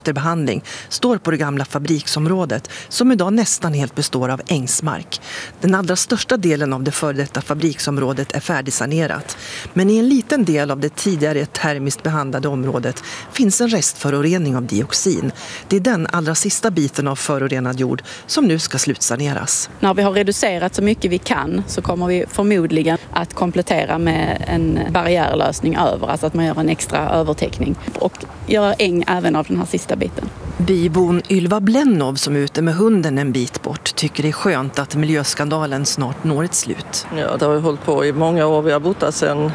Behandling står på det gamla fabriksområdet som idag nästan helt består av ängsmark. Den allra största delen av det före detta fabriksområdet är färdigsanerat. Men i en liten del av det tidigare termiskt behandlade området finns en restförorening av dioxin. Det är den allra sista biten av förorenad jord som nu ska slutsaneras. När vi har reducerat så mycket vi kan så kommer vi förmodligen att komplettera med en barriärlösning över. Alltså att man gör en extra övertäckning och gör äng även av den här sista biten. Bybon Ylva Blennov som är ute med hunden en bit bort tycker det är skönt att miljöskandalen snart når ett slut. Ja, det har ju hållit på i många år. Vi har bott där sedan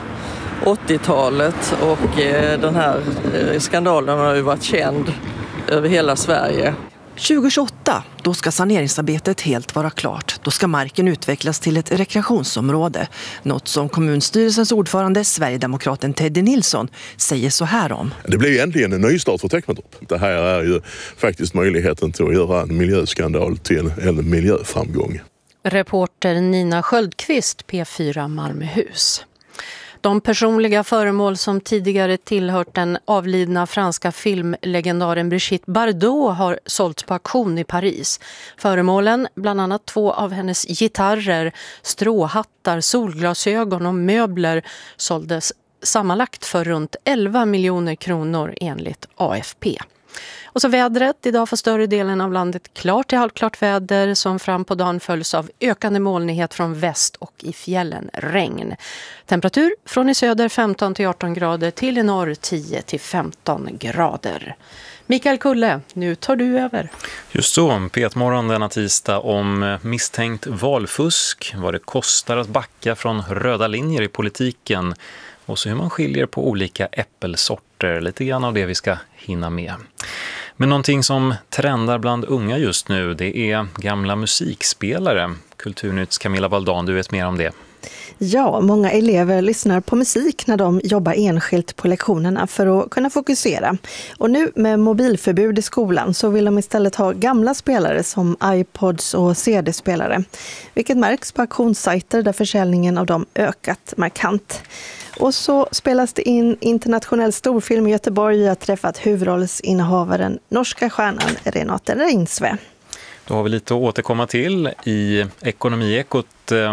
80-talet och den här skandalen har ju varit känd över hela Sverige. 2028, då ska saneringsarbetet helt vara klart. Då ska marken utvecklas till ett rekreationsområde. Något som kommunstyrelsens ordförande, Sverigedemokraten Teddy Nilsson, säger så här om. Det blir egentligen en nystart för Teckomatorp. Det här är ju faktiskt möjligheten till att göra en miljöskandal till en miljöframgång. Reporter Nina Sköldqvist, P4 Malmöhus. De personliga föremål som tidigare tillhört den avlidna franska filmlegendaren Brigitte Bardot har sålts på auktion i Paris. Föremålen, bland annat 2 av hennes gitarrer, stråhattar, solglasögon och möbler såldes sammanlagt för runt 11 miljoner kronor enligt AFP. Och så vädret, idag för större delen av landet klart till halvklart väder som fram på dagen följs av ökande molnighet från väst och i fjällen regn. Temperatur från i söder 15 till 18 grader till i norr 10 till 15 grader. Mikael Kulle, nu tar du över. Just så, P1-morgon denna tisdag om misstänkt valfusk, vad det kostar att backa från röda linjer i politiken och så hur man skiljer på olika äppelsorter, lite grann av det vi ska hinna med. Men någonting som trendar bland unga just nu, det är gamla musikspelare. Kulturnytts Camilla Valdan, du vet mer om det. Ja, många elever lyssnar på musik när de jobbar enskilt på lektionerna för att kunna fokusera. Och nu med mobilförbud i skolan så vill de istället ha gamla spelare som iPods och CD-spelare. Vilket märks på auktionssajter där försäljningen av dem ökat markant. Och så spelas det in internationell storfilm i Göteborg. Jag har träffat huvudrollsinnehavaren, norska stjärnan Renate Reinsve. Då har vi lite att återkomma till i Ekonomiekot,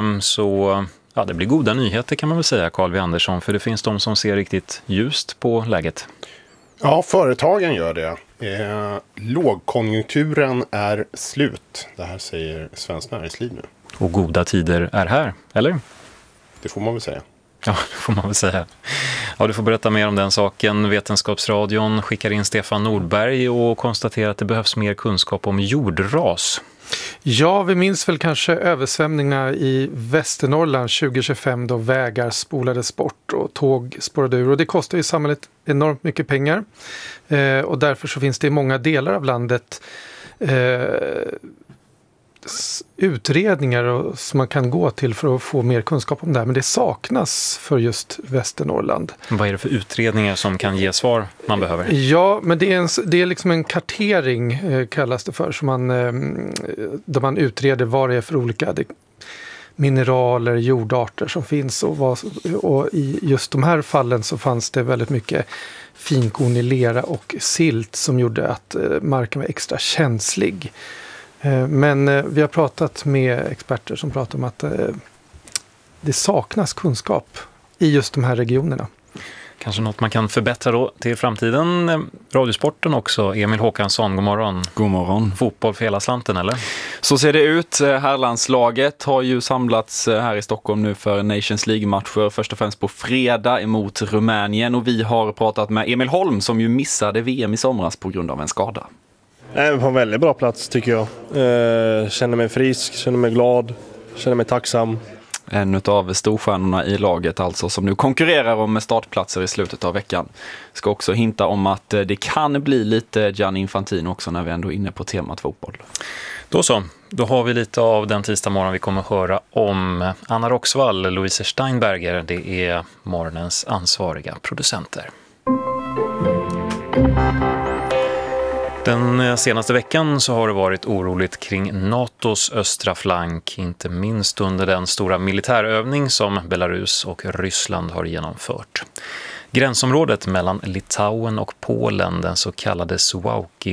så ja, det blir goda nyheter kan man väl säga, Carl V. Andersson, för det finns de som ser riktigt ljust på läget. Ja, företagen gör det. Lågkonjunkturen är slut. Det här säger Svenskt Näringsliv nu. Och goda tider är här, eller? Det får man väl säga. Ja, det får man väl säga. Ja, du får berätta mer om den saken. Vetenskapsradion skickar in Stefan Nordberg och konstaterar att det behövs mer kunskap om jordras. Ja, vi minns väl kanske översvämningarna i Västernorrland 2025 då vägar spolades bort och tåg spårade ur. Och det kostar ju samhället enormt mycket pengar. Och därför så finns det i många delar av landet utredningar som man kan gå till för att få mer kunskap om det här. Men det saknas för just Västernorrland. Vad är det för utredningar som kan ge svar man behöver? Ja, men det är liksom en kartering kallas det för. Som där man utreder vad det är för olika mineraler, jordarter som finns. Och i just de här fallen så fanns det väldigt mycket finkornig lera och silt som gjorde att marken var extra känslig. Men vi har pratat med experter som pratar om att det saknas kunskap i just de här regionerna. Kanske något man kan förbättra då till framtiden. Radiosporten också. Emil Håkansson, god morgon. God morgon. Fotboll för hela slanten, eller? Så ser det ut. Herrlandslaget har ju samlats här i Stockholm nu för Nations League-matcher. Först och främst på fredag emot Rumänien. Och vi har pratat med Emil Holm som ju missade VM i somras på grund av en skada. På en väldigt bra plats tycker jag. Känner mig frisk, känner mig glad, känner mig tacksam. En av storstjärnorna i laget alltså som nu konkurrerar om startplatser i slutet av veckan. Ska också hinta om att det kan bli lite Gianni Infantino också när vi ändå är inne på temat fotboll. Då så, då har vi lite av den tisdag morgon vi kommer att höra om Anna Roxvall, Louise Steinberger. Det är morgonens ansvariga producenter. Den senaste veckan så har det varit oroligt kring NATOs östra flank, inte minst under den stora militärövning som Belarus och Ryssland har genomfört. Gränsområdet mellan Litauen och Polen, den så kallade